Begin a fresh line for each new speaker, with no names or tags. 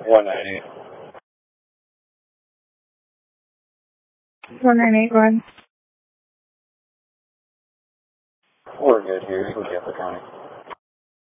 198.
198, go ahead.
We're good here. You can get the county.